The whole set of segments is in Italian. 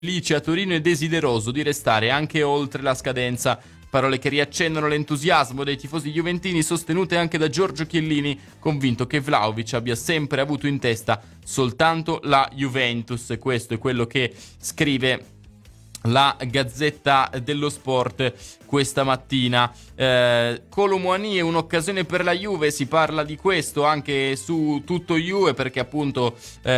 felice a Torino e desideroso di restare anche oltre la scadenza. Parole che riaccendono l'entusiasmo dei tifosi juventini, sostenute anche da Giorgio Chiellini, convinto che Vlahovic abbia sempre avuto in testa soltanto la Juventus. Questo è quello che scrive la Gazzetta dello Sport questa mattina. Kolo Muani è un'occasione per la Juve, si parla di questo anche su Tutto Juve, perché appunto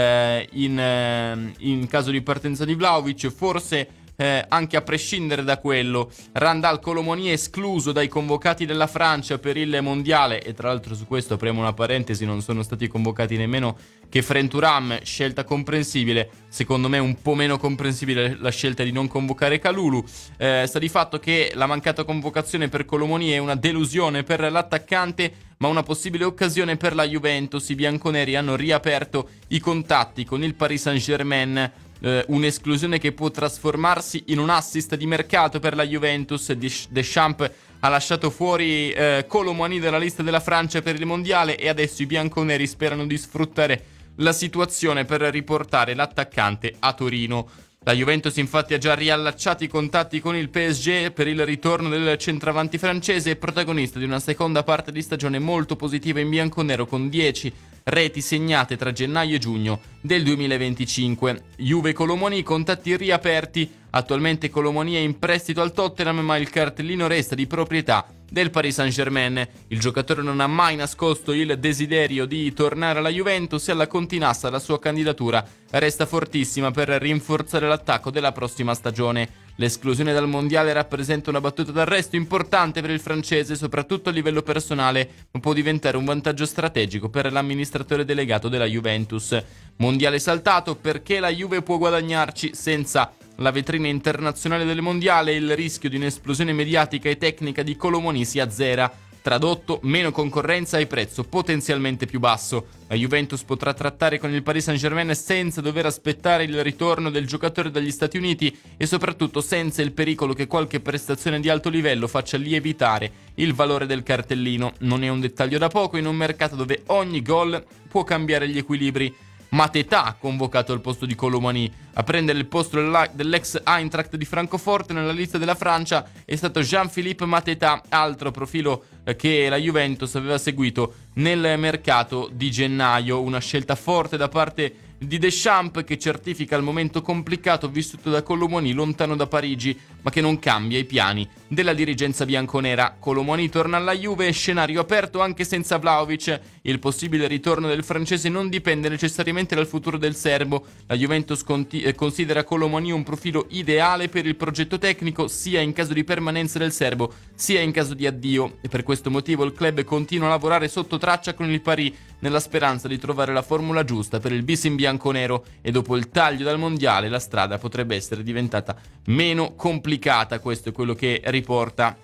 in caso di partenza di Vlahovic forse anche a prescindere da quello, Randal Kolo Muani è escluso dai convocati della Francia per il mondiale. E tra l'altro su questo apriamo una parentesi, non sono stati convocati nemmeno Khéphren Thuram, scelta comprensibile. Secondo me un po' meno comprensibile la scelta di non convocare Kalulu. Sta di fatto che la mancata convocazione per Kolo Muani è una delusione per l'attaccante, ma una possibile occasione per la Juventus. I bianconeri hanno riaperto i contatti con il Paris Saint-Germain. Un'esclusione che può trasformarsi in un assist di mercato per la Juventus. Deschamps ha lasciato fuori Kolo Muani dalla lista della Francia per il mondiale e adesso i bianconeri sperano di sfruttare la situazione per riportare l'attaccante a Torino. La Juventus infatti ha già riallacciato i contatti con il PSG per il ritorno del centravanti francese, protagonista di una seconda parte di stagione molto positiva in bianconero, con 10 reti segnate tra gennaio e giugno del 2025. Juve Kolo Muani, contatti riaperti. Attualmente Kolo Muani è in prestito al Tottenham, ma il cartellino resta di proprietà del Paris Saint-Germain. Il giocatore non ha mai nascosto il desiderio di tornare alla Juventus e alla Continassa la sua candidatura resta fortissima per rinforzare l'attacco della prossima stagione. L'esclusione dal mondiale rappresenta una battuta d'arresto importante per il francese, soprattutto a livello personale, ma può diventare un vantaggio strategico per l'amministratore delegato della Juventus. Mondiale saltato perché la Juve può guadagnarci senza la vetrina internazionale del mondiale. Il rischio di un'esplosione mediatica e tecnica di Kolo Muani si azzera. Tradotto, meno concorrenza e prezzo potenzialmente più basso. La Juventus potrà trattare con il Paris Saint-Germain senza dover aspettare il ritorno del giocatore dagli Stati Uniti e soprattutto senza il pericolo che qualche prestazione di alto livello faccia lievitare il valore del cartellino. Non è un dettaglio da poco in un mercato dove ogni gol può cambiare gli equilibri. Mateta, convocato al posto di Kolo Muani. A prendere il posto dell'ex Eintracht di Francoforte nella lista della Francia è stato Jean-Philippe Mateta, altro profilo che la Juventus aveva seguito nel mercato di gennaio. Una scelta forte da parte di Deschamps, che certifica il momento complicato vissuto da Kolo Muani lontano da Parigi, ma che non cambia i piani della dirigenza bianconera. Kolo Muani torna alla Juve, scenario aperto anche senza Vlahovic. Il possibile ritorno del francese non dipende necessariamente dal futuro del serbo. La Juventus considera Kolo Muani un profilo ideale per il progetto tecnico, sia in caso di permanenza del serbo sia in caso di addio, e per questo motivo il club continua a lavorare sotto traccia con il Paris nella speranza di trovare la formula giusta per il bis in bianconero, e dopo il taglio dal mondiale la strada potrebbe essere diventata meno complicata. Questo è quello che riporta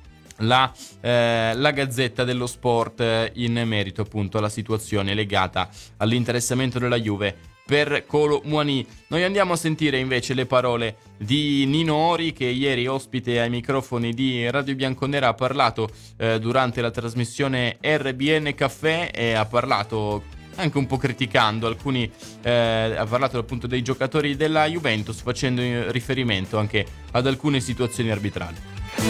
la Gazzetta dello Sport in merito appunto alla situazione legata all'interessamento della Juve per Kolo Muani. Noi andiamo a sentire invece le parole di Nino Ori, che ieri ospite ai microfoni di Radio Bianconera ha parlato durante la trasmissione RBN Caffè, e ha parlato anche un po' criticando alcuni, ha parlato appunto dei giocatori della Juventus, facendo riferimento anche ad alcune situazioni arbitrali.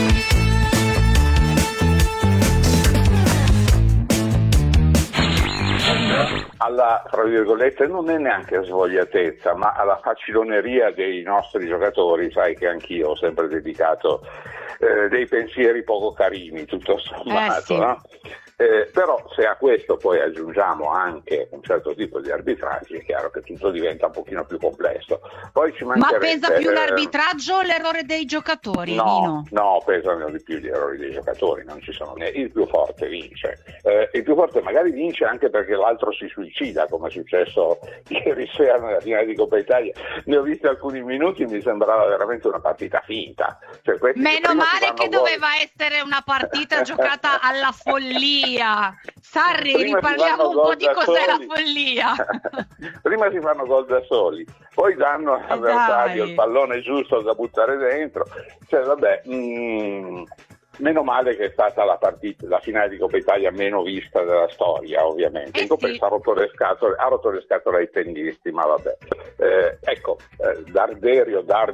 Alla, tra virgolette, non è neanche svogliatezza, ma alla faciloneria dei nostri giocatori. Sai che anch'io ho sempre dedicato dei pensieri poco carini, tutto sommato, sì. No? Però se a questo poi aggiungiamo anche un certo tipo di arbitraggi, è chiaro che tutto diventa un pochino più complesso. Poi ci Ma pesa più l'arbitraggio o l'errore dei giocatori, Nino? No, pesano di più gli errori dei giocatori, non ci sono né. Il più forte vince. Il più forte magari vince anche perché l'altro si suicida, come è successo ieri sera nella finale di Coppa Italia. Ne ho visto alcuni minuti e mi sembrava veramente una partita finta. Cioè, meno male che doveva essere una partita giocata alla follia. Sarri, prima riparliamo un po' di cos'è la follia. Prima si fanno gol da soli, poi danno all'avversario il pallone giusto da buttare dentro. Cioè, vabbè, Meno male che è stata la finale di Coppa Italia meno vista della storia, ovviamente. Il Pensa ha rotto le scatole ai tennisti, ma vabbè. Ecco, Darderio